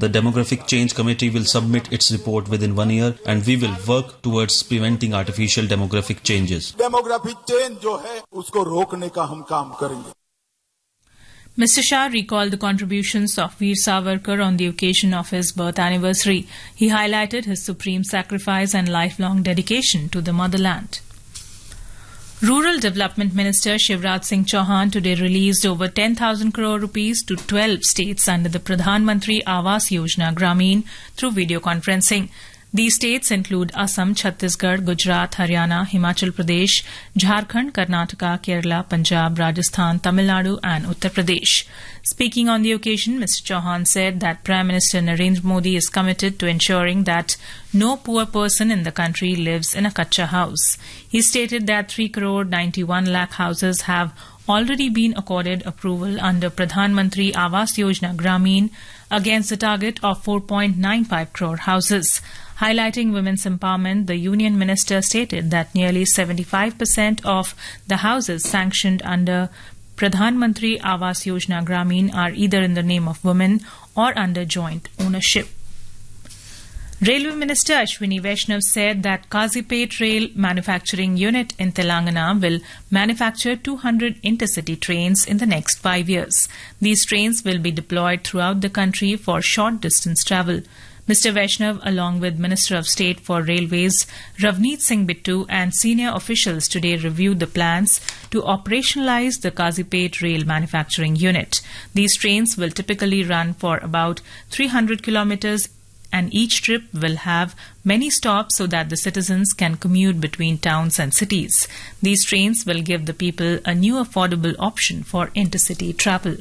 The Demographic Change Committee will submit its report within 1 year and we will work towards preventing artificial demographic changes. Demographic change जो है उसको रोकने का हम काम करेंगे. Mr. Shah recalled the contributions of Veer Savarkar on the occasion of his birth anniversary. He highlighted his supreme sacrifice and lifelong dedication to the motherland. Rural Development Minister Shivraj Singh Chauhan today released over 10,000 crore rupees to 12 states under the Pradhan Mantri Awas Yojana Grameen through video conferencing. These states include Assam, Chhattisgarh, Gujarat, Haryana, Himachal Pradesh, Jharkhand, Karnataka, Kerala, Punjab, Rajasthan, Tamil Nadu and Uttar Pradesh. Speaking on the occasion, Mr. Chauhan said that Prime Minister Narendra Modi is committed to ensuring that no poor person in the country lives in a kacha house. He stated that 3 crore 91 lakh houses have already been accorded approval under Pradhan Mantri Awas Yojana Grameen against the target of 4.95 crore houses. Highlighting women's empowerment, the Union Minister stated that nearly 75% of the houses sanctioned under Pradhan Mantri Awas Yojana Grameen are either in the name of women or under joint ownership. Railway Minister Ashwini Vaishnav said that Kazipet Rail Manufacturing Unit in Telangana will manufacture 200 intercity trains in the next 5 years. These trains will be deployed throughout the country for short distance travel. Mr. Vaishnav, along with Minister of State for Railways Ravneet Singh Bittu and senior officials today reviewed the plans to operationalize the Kazipet Rail Manufacturing Unit. These trains will typically run for about 300 kilometers and each trip will have many stops so that the citizens can commute between towns and cities. These trains will give the people a new affordable option for intercity travel.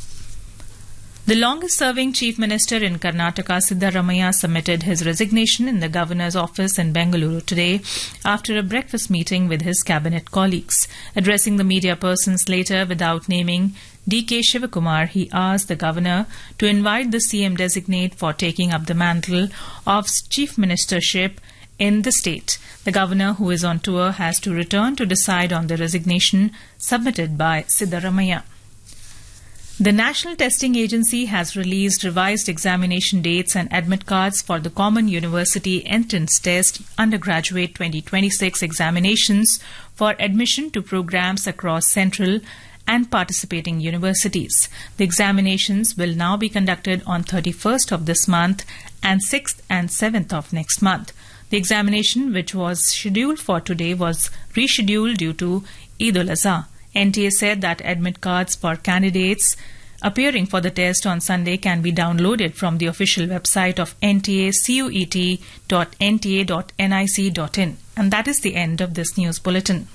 The longest-serving Chief Minister in Karnataka, Siddaramaiah, submitted his resignation in the Governor's office in Bengaluru today after a breakfast meeting with his cabinet colleagues. Addressing the media persons later without naming D.K. Shivakumar, he asked the Governor to invite the CM-designate for taking up the mantle of Chief Ministership in the state. The Governor, who is on tour, has to return to decide on the resignation submitted by Siddaramaiah. The National Testing Agency has released revised examination dates and admit cards for the Common University Entrance Test Undergraduate 2026 examinations for admission to programs across central and participating universities. The examinations will now be conducted on 31st of this month and 6th and 7th of next month. The examination, which was scheduled for today, was rescheduled due to Eid al-Azha. NTA said that admit cards for candidates appearing for the test on Sunday can be downloaded from the official website of ntacuet.nta.nic.in. And that is the end of this news bulletin.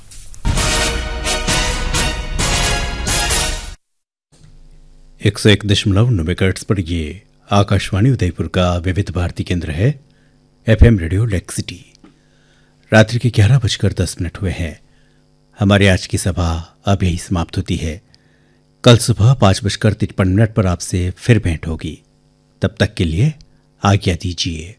एक सौ 1.9 megahertz पर ये आकाशवाणी उदयपुर का विविध भारती केंद्र है. FM radio lake city. रात्रि के 11:10 हुए हैं. हमारे आज की सभा अब यही समाप्त होती है. कल सुबह 5:53 पर आपसे फिर भेंट होगी. तब तक के लिए आज्ञा दीजिए.